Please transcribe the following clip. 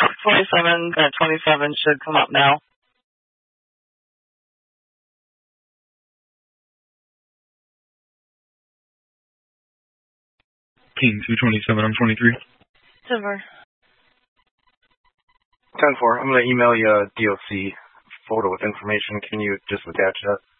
27 should come up now. King 227, I'm 23. Silver. 10-4, I'm going to email you a DOC photo with information. Can you just attach that?